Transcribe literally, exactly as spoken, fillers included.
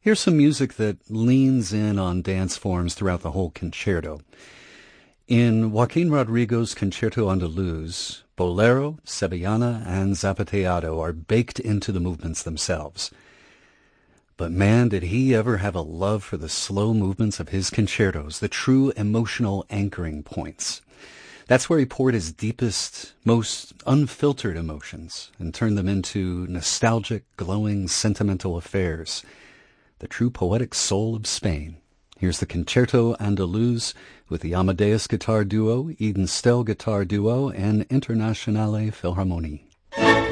Here's some music that leans in on dance forms throughout the whole concerto. In Joaquin Rodrigo's Concerto Andaluz, bolero, sevillana, and zapateado are baked into the movements themselves. But man, did he ever have a love for the slow movements of his concertos, the true emotional anchoring points. That's where he poured his deepest, most unfiltered emotions and turned them into nostalgic, glowing, sentimental affairs. The true poetic soul of Spain. Here's the Concerto Andaluz with the Amadeus Guitar Duo, Eden Stell Guitar Duo, and Internationale Philharmonie.